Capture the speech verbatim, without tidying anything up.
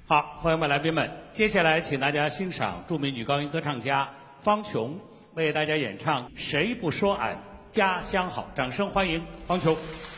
好，朋友们、来宾们，接下来请大家欣赏著名女高音歌唱家方琼为大家演唱《谁不说俺家乡好》，掌声欢迎方琼。